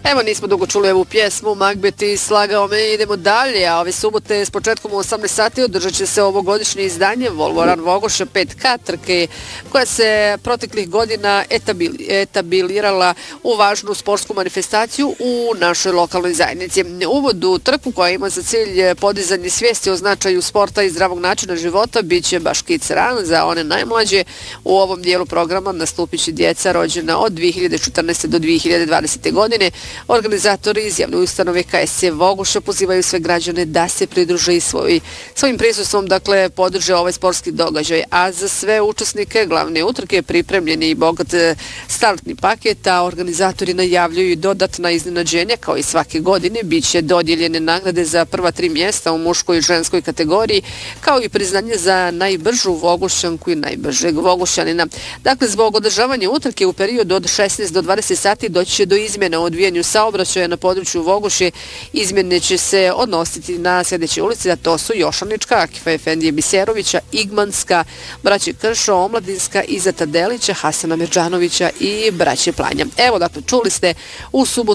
Evo, nismo dugo čuli ovu pjesmu, Magbet i Slagao me, idemo dalje, a ove subote s početkom u 18 sati održat će se ovogodišnje izdanje Volvo Run Vogošće 5K trke, koja se proteklih godina etabilirala u važnu sportsku manifestaciju u našoj lokalnoj zajednici. Uvod u trku, koja ima za cilj podizanje svijesti o značaju sporta i zdravog načina života, bit će baš Kids Run za one najmlađe. U ovom dijelu programa nastupit će djeca rođena od 2014. do 2020. godine. Organizatori iz javne ustanove KSC Vogošća pozivaju sve građane da se pridruže i svojim prisustvom, dakle, podrže ovaj sportski događaj. A za sve učesnike glavne utrke pripremljeni i bogat startni paket, a organizatori najavljuju i dodatna iznenađenja. Kao i svake godine bit će dodijeljene nagrade za prva 3 mjesta u muškoj i ženskoj kategoriji, kao i priznanje za najbržu Vogošćanku i najbržeg Vogošćanina. Dakle, zbog održavanja utrke u periodu od 16 do 20 sati doći će do izmjena u odvijanju saobraćaja na području Vogošće. Izmjene će se odnositi na sljedeće ulice, a to su Jošanička, Akifa Efendije Biserovića, Igmanska, braće Kršo, Omladinska, Izeta Delića, Hasana Merđanovića i braće Planja. Evo, dakle, čuli ste, u subotu